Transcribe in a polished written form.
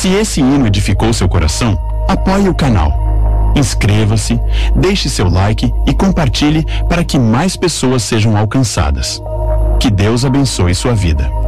Se esse hino edificou seu coração, apoie o canal. Inscreva-se, deixe seu like e compartilhe para que mais pessoas sejam alcançadas. Que Deus abençoe sua vida.